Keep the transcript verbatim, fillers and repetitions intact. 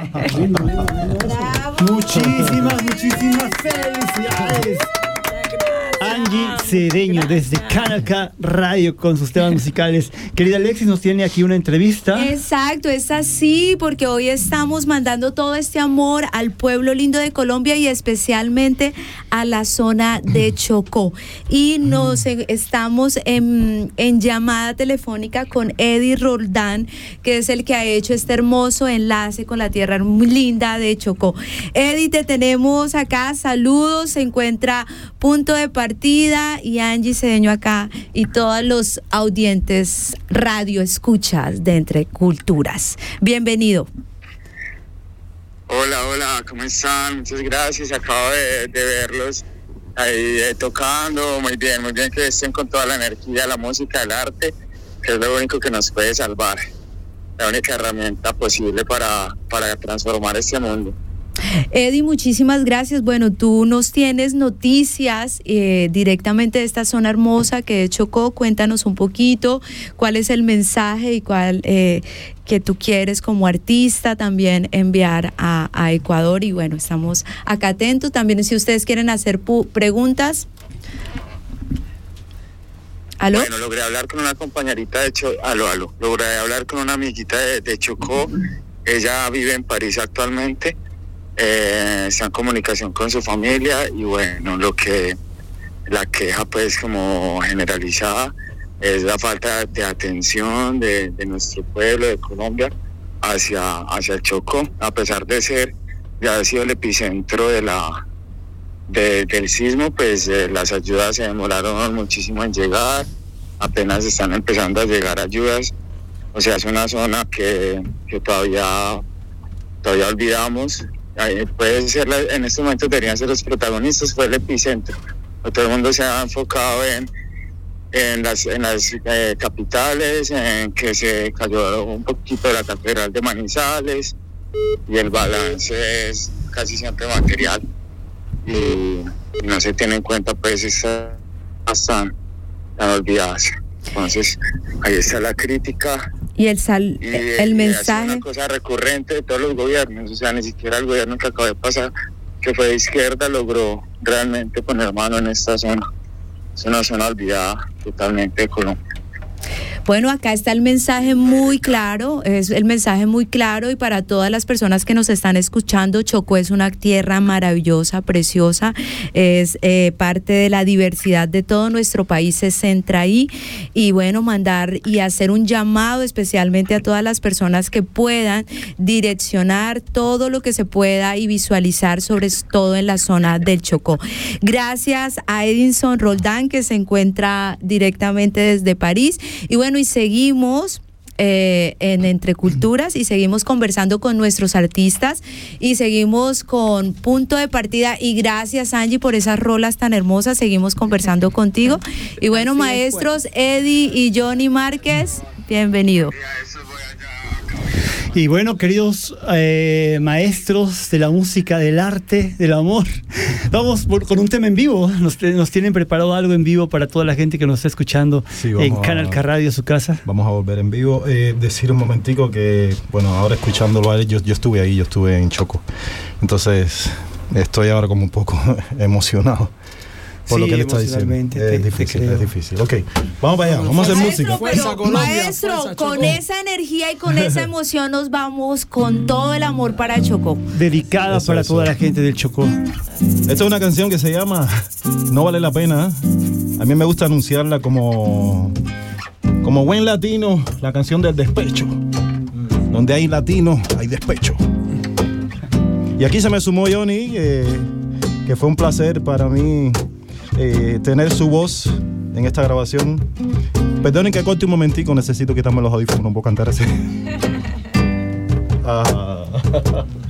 ¡Bravo! Muchísimas, muchísimas felicidades. Angie Cedeño desde Canal K Radio con sus temas musicales. Querida Alexis, nos tiene aquí una entrevista. Exacto, es así porque hoy estamos mandando todo este amor al pueblo lindo de Colombia y especialmente a la zona de Chocó. Y nos eh, estamos en, en llamada telefónica con Eddie Roldán, que es el que ha hecho este hermoso enlace con la tierra muy linda de Chocó. Eddie, te tenemos acá, saludos, se encuentra Punto de Partida y Angie Cedeño acá y todos los audientes radio escuchas de Entre Culturas. Bienvenido. Hola, hola, ¿cómo están? Muchas gracias, acabo de, de verlos ahí eh, tocando, muy bien, muy bien que estén con toda la energía, la música, el arte, que es lo único que nos puede salvar, la única herramienta posible para, para transformar este mundo. Eddie, muchísimas gracias. Bueno, tú nos tienes noticias eh, directamente de esta zona hermosa que es Chocó. Cuéntanos un poquito cuál es el mensaje y cuál eh, que tú quieres como artista también enviar a, a Ecuador. Y bueno, estamos acá atentos. También si ustedes quieren hacer pu- preguntas. ¿Aló? Bueno, logré hablar con una compañerita de Chocó. Aló, aló. Logré hablar con una amiguita de, de Chocó. Ella vive en París actualmente. Eh, está en comunicación con su familia y bueno, lo que la queja pues como generalizada es la falta de atención de, de nuestro pueblo de Colombia hacia, hacia el Chocó, a pesar de ser, de haber sido el epicentro de la de, del sismo, pues eh, las ayudas se demoraron muchísimo en llegar, apenas están empezando a llegar ayudas, o sea es una zona que, que todavía, todavía olvidamos. Puede ser la, en este momento deberían ser los protagonistas, fue el epicentro. Todo el mundo se ha enfocado en, en las, en las eh, capitales, en que se cayó un poquito de la catedral de Manizales y el balance es casi siempre material y, y no se tiene en cuenta pues estas tan, tan olvidadas. Entonces ahí está la crítica. Y el, sal, y, el y mensaje. Es una cosa recurrente de todos los gobiernos, o sea, ni siquiera el gobierno que acaba de pasar, que fue de izquierda, logró realmente poner mano en esta zona. Es una zona olvidada totalmente de Colombia. Bueno, acá está el mensaje muy claro, es el mensaje muy claro y para todas las personas que nos están escuchando, Chocó es una tierra maravillosa, preciosa, es eh, parte de la diversidad de todo nuestro país, se centra ahí y bueno, mandar y hacer un llamado especialmente a todas las personas que puedan direccionar todo lo que se pueda y visualizar sobre todo en la zona del Chocó. Gracias a Edinson Roldán que se encuentra directamente desde París y bueno, y seguimos eh, en Entre Culturas y seguimos conversando con nuestros artistas y seguimos con Punto de Partida y gracias Angie por esas rolas tan hermosas, seguimos conversando contigo y bueno, así maestros es, pues. Eddie y Johnny Márquez, bienvenido. Y bueno, queridos eh, maestros de la música, del arte, del amor, vamos por, con un tema en vivo. Nos, nos tienen preparado algo en vivo para toda la gente que nos está escuchando sí, en Canal K Radio, su casa. Vamos a volver en vivo. Eh, decir un momentico que, bueno, ahora escuchándolo a él, yo, yo estuve ahí, yo estuve en Chocó. Entonces, estoy ahora como un poco emocionado. Por sí, lo que él está diciendo. Te, es difícil, es difícil. Ok, vamos para allá, vamos a hacer música. Fuerza, Colombia, maestro, fuerza, con esa energía y con esa emoción nos vamos con todo el amor para Chocó. Dedicada eso, para eso. Toda la gente del Chocó. Esta es una canción que se llama No Vale la Pena. A mí me gusta anunciarla como, como buen latino, la canción del despecho. Donde hay latino, hay despecho. Y aquí se me sumó Johnny, eh, que fue un placer para mí Eh, tener su voz en esta grabación. Perdonen que corte un momentico, necesito quitarme los audífonos, no puedo cantar así. ah.